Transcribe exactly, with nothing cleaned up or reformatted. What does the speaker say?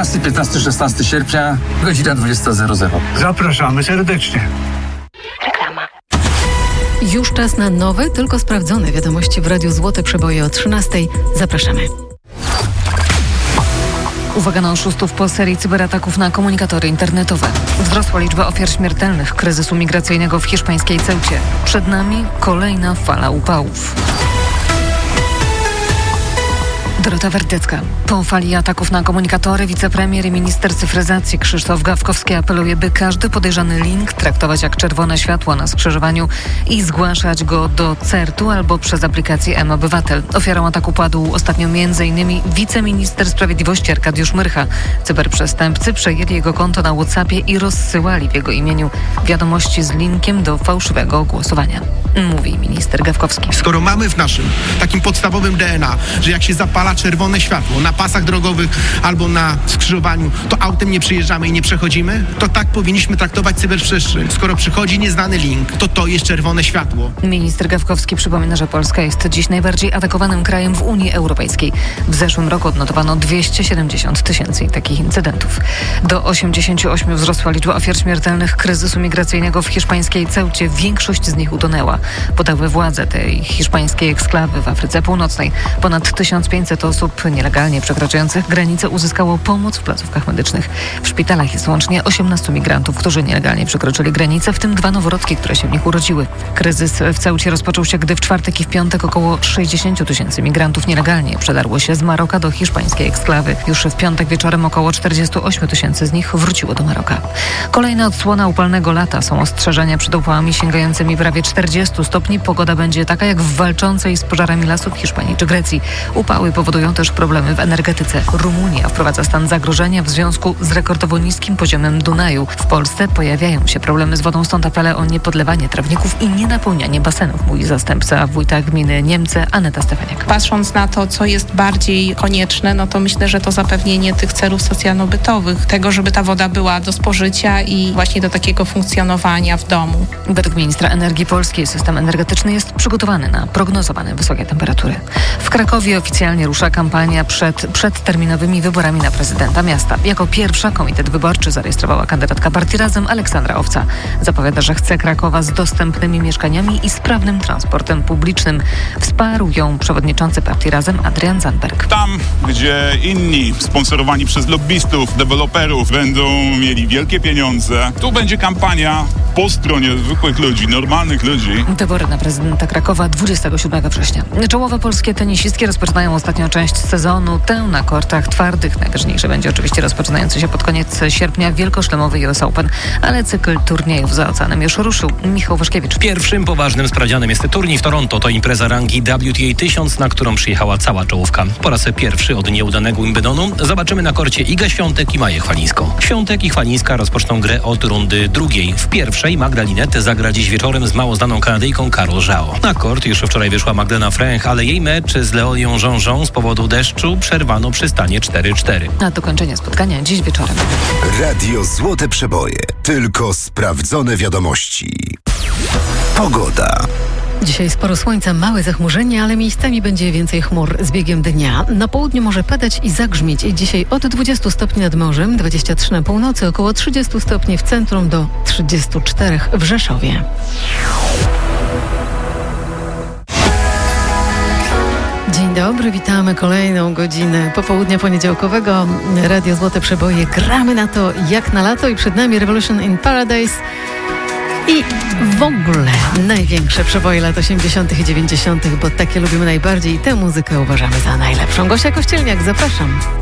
czternastego, piętnastego, szesnastego sierpnia, godzina dwudziesta zero zero. Zapraszamy serdecznie. Reklama. Już czas na nowe, tylko sprawdzone wiadomości w Radiu Złote Przeboje o trzynastej. Zapraszamy. Uwaga na oszustów po serii cyberataków na komunikatory internetowe. Wzrosła liczba ofiar śmiertelnych kryzysu migracyjnego w hiszpańskiej Ceucie. Przed nami kolejna fala upałów. Dorota Werdecka. Po fali ataków na komunikatory wicepremier i minister cyfryzacji Krzysztof Gawkowski apeluje, by każdy podejrzany link traktować jak czerwone światło na skrzyżowaniu i zgłaszać go do certu albo przez aplikację M-Obywatel. Ofiarą ataku padł ostatnio m.in. wiceminister sprawiedliwości Arkadiusz Myrcha. Cyberprzestępcy przejęli jego konto na WhatsAppie i rozsyłali w jego imieniu wiadomości z linkiem do fałszywego głosowania. Mówi minister Gawkowski. Skoro mamy w naszym takim podstawowym D N A, że jak się zapala czerwone światło na pasach drogowych albo na skrzyżowaniu, to autem nie przyjeżdżamy i nie przechodzimy, to tak powinniśmy traktować cyberprzestrzeń. Skoro przychodzi nieznany link, to to jest czerwone światło. Minister Gawkowski przypomina, że Polska jest dziś najbardziej atakowanym krajem w Unii Europejskiej. W zeszłym roku odnotowano dwieście siedemdziesiąt tysięcy takich incydentów. Do osiemdziesięciu ośmiu wzrosła liczba ofiar śmiertelnych kryzysu migracyjnego w hiszpańskiej Ceucie. Większość z nich utonęła. Podały władze tej hiszpańskiej eksklawy w Afryce Północnej. Ponad tysiąc pięćset osób nielegalnie przekraczających granicę uzyskało pomoc w placówkach medycznych. W szpitalach jest łącznie osiemnastu migrantów, którzy nielegalnie przekroczyli granicę, w tym dwa noworodki, które się w nich urodziły. Kryzys w Ceucie rozpoczął się, gdy w czwartek i w piątek około sześćdziesiąt tysięcy migrantów nielegalnie przedarło się z Maroka do hiszpańskiej eksklawy. Już w piątek wieczorem około czterdzieści osiem tysięcy z nich wróciło do Maroka. Kolejna odsłona upalnego lata. Są ostrzeżenia przed upałami sięgającymi prawie czterdziestu stopni. Pogoda będzie taka jak w walczącej z pożarami lasów Hiszpanii czy Grecji. Upały powodują też problemy w energetyce. Rumunia wprowadza stan zagrożenia w związku z rekordowo niskim poziomem Dunaju. W Polsce pojawiają się problemy z wodą, stąd apele o niepodlewanie trawników i nienapełnianie basenów, mówi zastępca wójta gminy Niemce Aneta Stefaniak. Patrząc na to, co jest bardziej konieczne, no to myślę, że to zapewnienie tych celów socjalno-bytowych, tego, żeby ta woda była do spożycia i właśnie do takiego funkcjonowania w domu. Według ministra energii polskiej system energetyczny jest przygotowany na prognozowane wysokie temperatury. W Krakowie oficjalnie rusza kampania przed przedterminowymi wyborami na prezydenta miasta. Jako pierwsza komitet wyborczy zarejestrowała kandydatka partii Razem Aleksandra Owca. Zapowiada, że chce Krakowa z dostępnymi mieszkaniami i sprawnym transportem publicznym. Wsparł ją przewodniczący partii Razem Adrian Zandberg. Tam, gdzie inni sponsorowani przez lobbystów, deweloperów będą mieli wielkie pieniądze, tu będzie kampania po stronie zwykłych ludzi, normalnych ludzi. Wybory na prezydenta Krakowa dwudziestego siódmego września. Czołowe polskie tenisistki rozpoczynają ostatnią część sezonu, tę na kortach twardych. Najważniejsze będzie oczywiście rozpoczynający się pod koniec sierpnia wielkoszlemowy U S Open, ale cykl turniejów za oceanem już ruszył. Michał Waszkiewicz. Pierwszym poważnym sprawdzianem jest turniej w Toronto. To impreza rangi W T A tysiąc, na którą przyjechała cała czołówka. Po raz pierwszy od nieudanego Wimbledonu zobaczymy na korcie Igę Świątek i Maję Chwalińską. Świątek i Chwalińska rozpoczną grę od rundy drugiej. W pierwszej Magda Linette zagra dziś wieczorem z mało znaną Kanadyjką Carol Zhao. Na kort już wczoraj wyszła Magdalena Fręch, ale jej mecz z Leonią Jean-Jean z powodu deszczu przerwano przy stanie cztery cztery. Na dokończenie spotkania dziś wieczorem. Radio Złote Przeboje. Tylko sprawdzone wiadomości. Pogoda. Dzisiaj sporo słońca, małe zachmurzenie, ale miejscami będzie więcej chmur z biegiem dnia. Na południu może padać i zagrzmieć. Dzisiaj od dwudziestu stopni nad morzem, dwadzieścia trzy na północy, około trzydziestu stopni w centrum do trzydziestu czterech w Rzeszowie. Dzień dobry, witamy kolejną godzinę popołudnia poniedziałkowego. Radio Złote Przeboje. Gramy na to jak na lato i przed nami Revolution in Paradise. I w ogóle największe przeboje lat osiemdziesiątych i dziewięćdziesiątych, bo takie lubimy najbardziej i tę muzykę uważamy za najlepszą. Gosia Kościelniak, zapraszam.